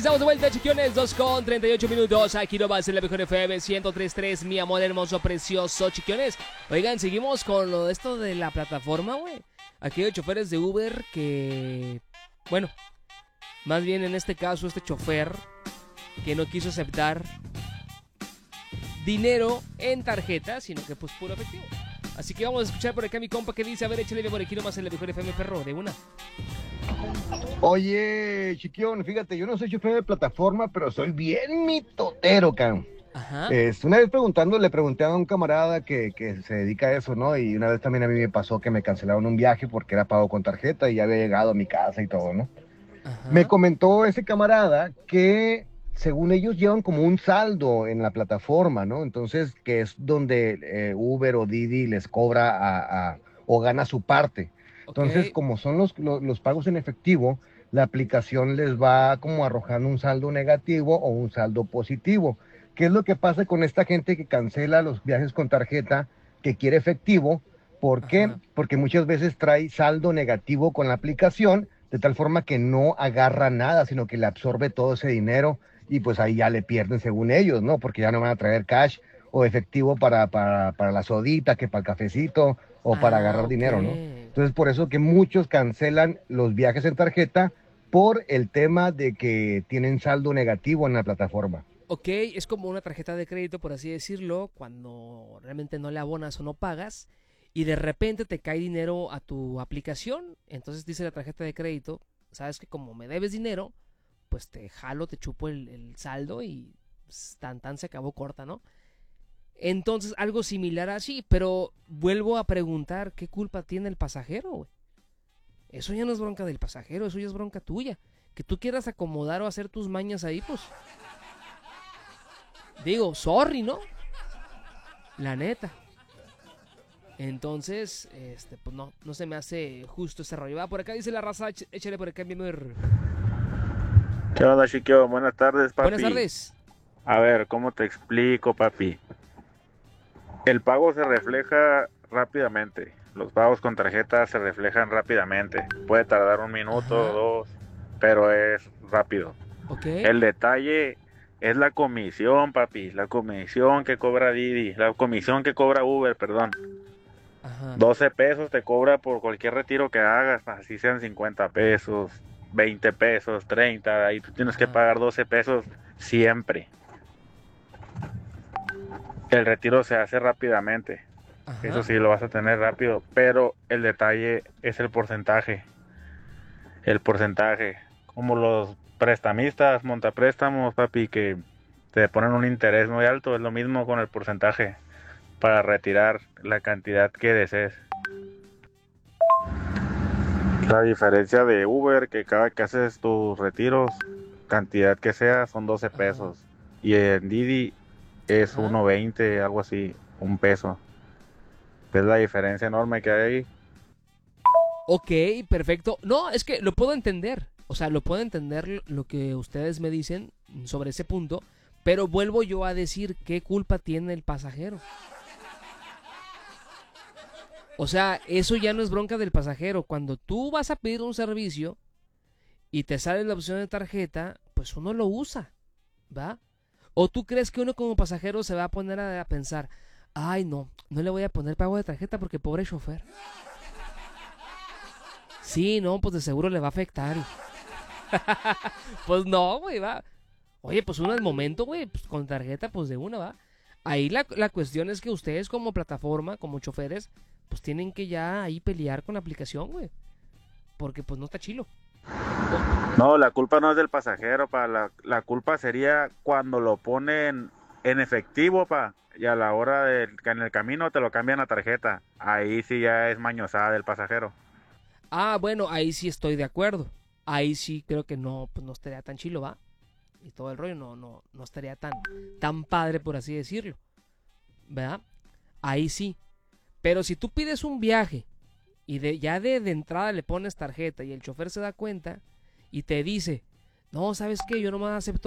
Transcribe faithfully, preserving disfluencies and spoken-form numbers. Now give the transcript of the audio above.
Estamos de vuelta, chiquiones, dos con treinta y ocho minutos, aquí nomás en la mejor F M ciento tres punto tres, mi amor hermoso, precioso, chiquiones. Oigan, seguimos con lo de esto de la plataforma, güey. Aquí hay choferes de Uber que, bueno, más bien en este caso este chofer que no quiso aceptar dinero en tarjeta, sino que pues puro efectivo. Así que vamos a escuchar por acá a mi compa que dice, a ver, échale por aquí nomás en la mejor F M, perro, de una. Oye, chiquión, fíjate, yo no soy chofer de plataforma, pero soy bien mitotero, can. Ajá. Es, una vez preguntando, le pregunté a un camarada que, que se dedica a eso, ¿no? Y una vez también a mí me pasó que me cancelaron un viaje porque era pago con tarjeta y ya había llegado a mi casa y todo, ¿no? Me Ajá. comentó ese camarada que según ellos llevan como un saldo en la plataforma, ¿no? Entonces, que es donde eh, Uber o Didi les cobra a, a- o gana su parte. Ok. Entonces, como son los, los, los pagos en efectivo, la aplicación les va como arrojando un saldo negativo o un saldo positivo. ¿Qué es lo que pasa con esta gente que cancela los viajes con tarjeta, que quiere efectivo? ¿Por qué? Ajá. Porque muchas veces trae saldo negativo con la aplicación, de tal forma que no agarra nada, sino que le absorbe todo ese dinero y pues ahí ya le pierden según ellos, ¿no? Porque ya no van a traer cash o efectivo para, para, para la sodita, que para el cafecito o para Ah, agarrar ok. dinero, ¿no? Entonces por eso que muchos cancelan los viajes en tarjeta por el tema de que tienen saldo negativo en la plataforma. Ok, es como una tarjeta de crédito, por así decirlo, cuando realmente no le abonas o no pagas y de repente te cae dinero a tu aplicación, entonces dice la tarjeta de crédito, sabes que como me debes dinero, pues te jalo, te chupo el, el saldo y pues, tan tan se acabó corta, ¿no? Entonces algo similar así, pero vuelvo a preguntar, ¿qué culpa tiene el pasajero, güey? Eso ya no es bronca del pasajero, eso ya es bronca tuya. Que tú quieras acomodar o hacer tus mañas ahí, pues digo, sorry, ¿no? La neta. Entonces, este, pues no, no se me hace justo ese rollo. Va, por acá dice la raza, éch- échale por acá, mi amor. ¿Qué onda, Chiquio? Buenas tardes, Buenas papi. tardes. A ver, ¿cómo te explico, papi? El pago se refleja rápidamente. Los pagos con tarjeta se reflejan rápidamente. Puede tardar un minuto o Ajá, dos, pero es rápido. ok. El detalle es la comisión, papi. La comisión que cobra Didi. La comisión que cobra Uber, perdón. Ajá. doce pesos te cobra por cualquier retiro que hagas. Así sean cincuenta pesos, veinte pesos, treinta. Ahí tú tienes que Ajá. pagar doce pesos siempre. El retiro se hace rápidamente, eso Ajá. sí lo vas a tener rápido, pero el detalle es el porcentaje. El porcentaje, como los prestamistas, montapréstamos, papi, que te ponen un interés muy alto, es lo mismo con el porcentaje para retirar la cantidad que desees. La diferencia de Uber, que cada que haces tus retiros, cantidad que sea, son doce Ajá. pesos. Y en Didi es Ajá. uno veinte, algo así, un peso. Es la diferencia enorme que hay ahí. Ok, perfecto. No, es que lo puedo entender. O sea, lo puedo entender lo que ustedes me dicen sobre ese punto. Pero vuelvo yo a decir, ¿qué culpa tiene el pasajero? O sea, eso ya no es bronca del pasajero. Cuando tú vas a pedir un servicio y te sale la opción de tarjeta, pues uno lo usa, ¿va? ¿O tú crees que uno como pasajero se va a poner a, a pensar, ay no, no le voy a poner pago de tarjeta porque pobre chofer? Sí, no, pues de seguro le va a afectar. Pues no, güey, va. Oye, pues uno al momento, güey, pues con tarjeta, pues de una, va. Ahí la, la cuestión es que ustedes como plataforma, como choferes, pues tienen que ya ahí pelear con la aplicación, güey. Porque pues no está chilo. No, la culpa no es del pasajero, pa. La, la culpa sería cuando lo ponen en efectivo, pa. Y a la hora de que en el camino te lo cambian a tarjeta. Ahí sí ya es mañosada del pasajero. Ah, bueno, ahí sí estoy de acuerdo. Ahí sí creo que no, pues no estaría tan chilo, ¿va? Y todo el rollo no, no, no estaría tan, tan padre, por así decirlo. ¿Verdad? Ahí sí. Pero si tú pides un viaje y de, ya de, de entrada le pones tarjeta y el chofer se da cuenta y te dice, no, ¿sabes qué? Yo nomás acepto